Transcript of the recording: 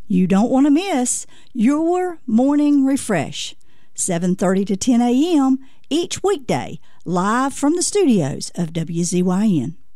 You don't want to miss your Morning Refresh, 7:30 to 10 a.m. each weekday, live from the studios of WZYN.